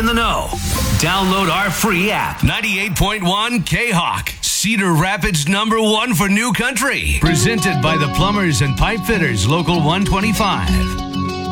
in the know. Download our free app. 98.1 K-Hawk. Cedar Rapids #1 for new country. Presented by the Plumbers and Pipe Fitters, Local 125.